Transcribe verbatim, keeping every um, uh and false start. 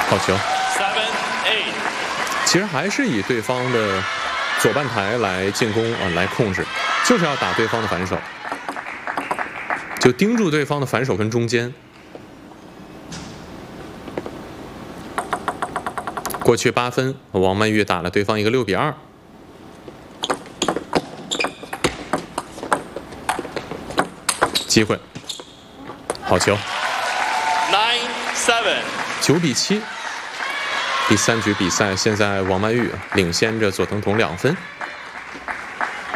好球。其实还是以对方的左半台来进攻啊，来控制，就是要打对方的反手，就盯住对方的反手跟中间。过去八分，王曼玉打了对方一个六比二。机会，好球。九比七。第三局比赛，现在王曼玉领先着佐藤瞳两分。